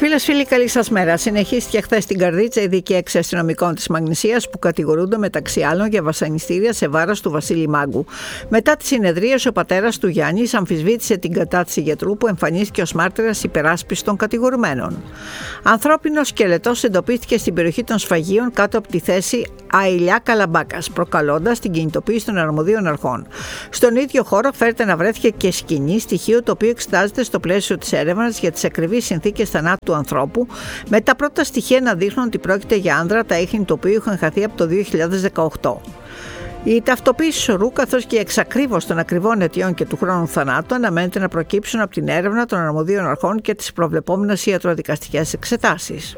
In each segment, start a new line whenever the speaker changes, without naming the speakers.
Φίλες, φίλοι, καλή σας μέρα. Συνεχίστηκε χθες στην Καρδίτσα η δίκη 6 αστυνομικών της Μαγνησίας που κατηγορούνται μεταξύ άλλων για βασανιστήρια σε βάρος του Βασίλη Μάγκου. Μετά τη συνεδρίαση, ο πατέρας του Γιάννης αμφισβήτησε την κατάθεση γιατρού που εμφανίστηκε ως μάρτυρας υπεράσπισης των κατηγορουμένων. Ανθρώπινος σκελετός εντοπίστηκε στην περιοχή των Σφαγείων κάτω από τη θέση Αηλιά Καλαμπάκας, προκαλώντας την κινητοποίηση των αρμοδίων αρχών. Στον ίδιο χώρο φέρεται να βρέθηκε και σκηνή, στοιχείο το οποίο εξετάζεται στο πλαίσιο της έρευνας για τις ακριβείς συνθήκες θανάτου του ανθρώπου, με τα πρώτα στοιχεία να δείχνουν ότι πρόκειται για άνδρα, τα ίχνη του οποίου είχαν χαθεί από το 2018. Η ταυτοποίηση σωρού καθώς και η εξακρίβωση των ακριβών αιτιών και του χρόνου θανάτου αναμένεται να προκύψουν από την έρευνα των αρμοδίων αρχών και τις προβλεπόμενες ιατροδικαστικές εξετάσεις.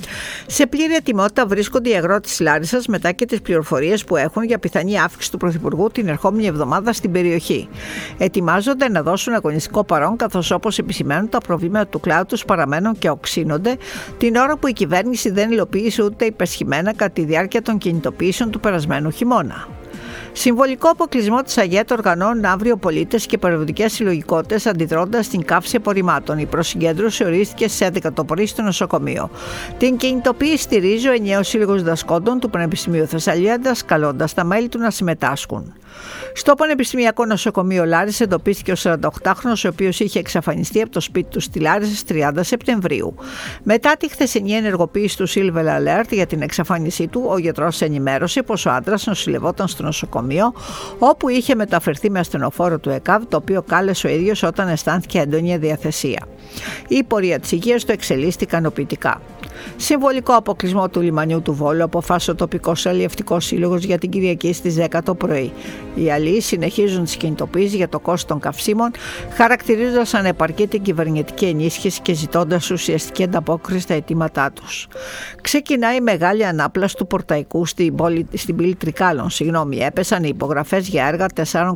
Σε πλήρη ετοιμότητα βρίσκονται οι αγρότες της Λάρισσας μετά και τις πληροφορίες που έχουν για πιθανή άφιξη του Πρωθυπουργού την ερχόμενη εβδομάδα στην περιοχή. Ετοιμάζονται να δώσουν αγωνιστικό παρόν, καθώς όπως επισημαίνουν τα προβλήματα του κλάδου τους παραμένουν και οξύνονται την ώρα που η κυβέρνηση δεν υλοποίησε ούτε υπεσχημένα κατά τη διάρκεια των κινητοποιήσεων του περασμένου χειμώνα. Συμβολικό αποκλεισμό της ΑΓΕΤ οργανώνουν αύριο πολίτες και περιβαλλοντικές συλλογικότητες αντιδρώντας στην καύση απορριμμάτων. Η προσυγκέντρωση ορίστηκε στις 11 το πρωί στο νοσοκομείο. Την κινητοποίηση στηρίζει ο ενιαίος σύλλογος δασκόντων του Πανεπιστημίου Θεσσαλίας, καλώντας τα μέλη του να συμμετάσχουν. Στο Πανεπιστημιακό Νοσοκομείο Λάρισσας εντοπίστηκε ο 48χρονος, ο οποίος είχε εξαφανιστεί από το σπίτι του στη Λάρισα στις 30 Σεπτεμβρίου. Μετά τη χθεσινή ενεργοποίηση του Silver Alert για την εξαφάνισή του, ο γιατρός ενημέρωσε πως ο άντρας νοσηλευόταν στο νοσοκομείο, όπου είχε μεταφερθεί με ασθενοφόρο του ΕΚΑΒ, το οποίο κάλεσε ο ίδιος όταν αισθάνθηκε έντονη αδιαθεσία. Η πορεία της υγείας του εξελίσσεται ικανοποιητικά. Συμβολικό αποκλεισμό του λιμανιού του Βόλου αποφάσισε ο τοπικός αλλιευτικός σύλλογος για την Κυριακή στις 10 το πρωί. Οι αλλιείς συνεχίζουν τις κινητοποιήσεις για το κόστος των καυσίμων, χαρακτηρίζοντας ανεπαρκή την κυβερνητική ενίσχυση και ζητώντας ουσιαστική ανταπόκριση στα αιτήματά τους. Ξεκινάει η μεγάλη ανάπλαση του Πορταϊκού στην πύλη Τρικάλων. Έπεσαν οι υπογραφές για έργα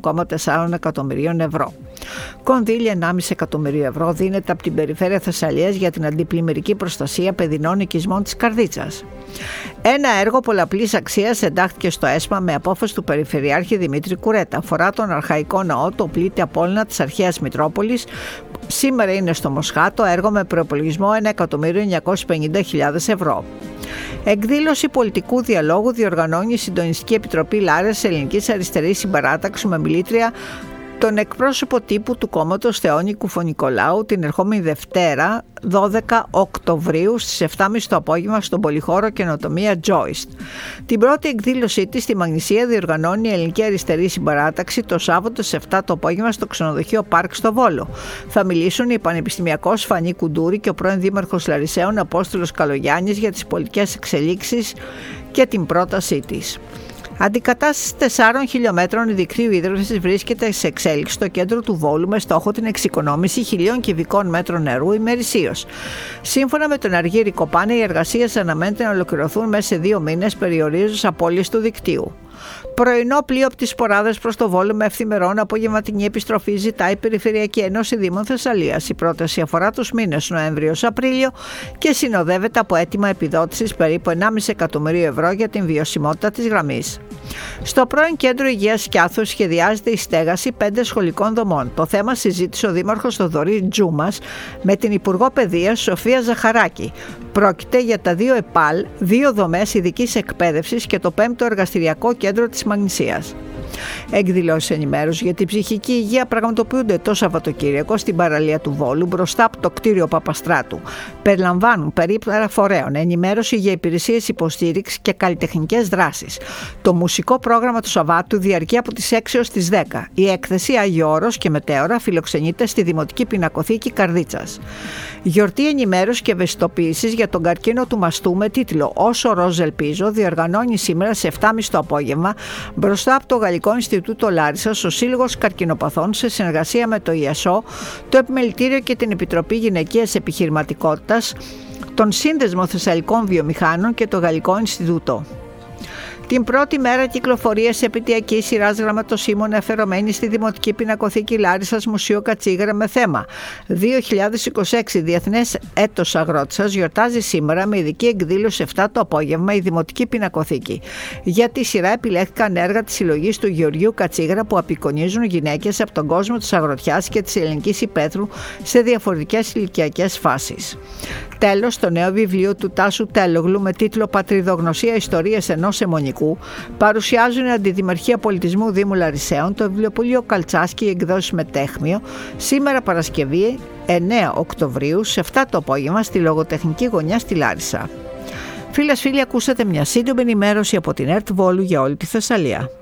4,4 εκατομμυρίων ευρώ. Κονδύλια 1,5 εκατομμυρίου ευρώ δίνεται από την περιφέρεια Θεσσαλίας για την αντιπλημμυρική προστασία παιδινών οικισμών της Καρδίτσας. Ένα έργο πολλαπλής αξίας εντάχθηκε στο ΕΣΜΑ με απόφαση του Περιφερειάρχη Δημήτρη Κουρέτα. Αφορά τον αρχαϊκό ναό, το πλήτη Απόλλωνα της αρχαίας Μητρόπολης. Σήμερα είναι στο Μοσχάτο έργο με προϋπολογισμό 1.950.000 ευρώ. Εκδήλωση πολιτικού διαλόγου διοργανώνει η Συντονιστική Επιτροπή Λάρισσας Ελληνικής Αριστερής Συμπαράταξης με μιλήτρια τον εκπρόσωπο τύπου του κόμματος Θεόνη Κουφονικολάου την ερχόμενη Δευτέρα 12 Οκτωβρίου στις 7.30 το απόγευμα στον πολυχώρο Καινοτομία Joyce. Την πρώτη εκδήλωσή της στη Μαγνησία διοργανώνει η Ελληνική Αριστερή Συμπαράταξη το Σάββατο στις 7 το απόγευμα στο ξενοδοχείο Πάρκ στο Βόλο. Θα μιλήσουν η πανεπιστημιακός Φανή Κουντούρη και ο πρώην δήμαρχος Λαρισαίων Απόστολος Καλογιάννης για τις πολιτικές εξελίξεις και την πρότασή της. Αντικατάσταση 4 χιλιόμετρων δικτύου ίδρυυσης βρίσκεται σε εξέλιξη στο κέντρο του Βόλου με στόχο την εξοικονόμηση 1.000 κυβικών μέτρων νερού ημερησίως. Σύμφωνα με τον Αργύρη Κοπάνη, οι εργασίες αναμένεται να ολοκληρωθούν μέσα σε 2 μήνες, περιορίζοντας απώλειες του δικτύου. Πρωινό πλοίο από τις Σποράδες προς το Βόλο με ευθυμερών απογευματινή επιστροφή ζητάει η Περιφερειακή Ένωση Δήμων Θεσσαλίας. Η πρόταση αφορά τους μήνες Νοέμβριο-Απρίλιο και συνοδεύεται από αίτημα επιδότησης περίπου 1,5 εκατομμυρίου ευρώ για την βιωσιμότητα της γραμμής. Στο πρώην Κέντρο Υγείας Σκιάθου σχεδιάζεται η στέγαση 5 σχολικών δομών. Το θέμα συζήτησε ο Δήμαρχος Θοδωρής Τζούμας με την Υπουργό Παιδείας Σοφία Ζαχαράκη. Πρόκειται για τα 2 ΕΠΑΛ, 2 δομές ειδικής εκπαίδευσης και το 5ο εργαστηριακό κέντρο της Μαγνησίας. Εκδηλώσεις ενημέρωση για την ψυχική υγεία πραγματοποιούνται το Σαββατοκύριακο στην παραλία του Βόλου μπροστά από το κτίριο Παπαστράτου. Περιλαμβάνουν περίπτερα φορέων, ενημέρωση για υπηρεσίες υποστήριξης και καλλιτεχνικές δράσεις. Το μουσικό πρόγραμμα του Σαββάτου διαρκεί από τις 6 έως τις 10. Η έκθεση Άγιο Όρος και Μετέωρα φιλοξενείται στη Δημοτική Πινακοθήκη Καρδίτσας. Γιορτή ενημέρωση και ευαισθητοποίησης για τον καρκίνο του μαστού με τίτλο «Όσο ροζ ελπίζω» διοργανώνει σήμερα σε 7.30 το απόγευμα μπροστά από το Γαλλικό Ινστιτούτο Λάρισσας ο Σύλλογος Καρκινοπαθών σε συνεργασία με το ΙΑΣΟ, το Επιμελητήριο και την Επιτροπή Γυναικείας Επιχειρηματικότητας, τον Σύνδεσμο Θεσσαλικών Βιομηχάνων και το Γαλλικό Ινστιτούτο. Την πρώτη μέρα κυκλοφορίας επαιτειακής σειράς γραμματοσύμων αφιερωμένη στη Δημοτική Πινακοθήκη Λάρισσας Μουσείο Κατσίγρα με θέμα 2026 Διεθνές Έτος Αγρότισσας γιορτάζει σήμερα με ειδική εκδήλωση 7 το απόγευμα η Δημοτική Πινακοθήκη. Για τη σειρά επιλέχθηκαν έργα της συλλογής του Γεωργίου Κατσίγρα που απεικονίζουν γυναίκες από τον κόσμο της αγροτιάς και της ελληνικής υπαίθρου σε διαφορετικές ηλικιακές φάσεις. Τέλος, το νέο βιβλίο του Τάσου Τέλογλου με τίτλο «Πατριδογνωσία Ιστορίες ενός Αιμονικού» παρουσιάζουν η Αντιδημαρχία Πολιτισμού Δήμου Λαρισαίων, το βιβλιοπωλείο Καλτσάσκη, εκδόσεις Μετέχμιο, σήμερα Παρασκευή 9 Οκτωβρίου σε 7 το απόγευμα στη Λογοτεχνική Γωνιά στη Λάρισα. Φίλες, φίλοι, ακούσατε μια σύντομη ενημέρωση από την ΕΡΤ Βόλου για όλη τη Θεσσαλία.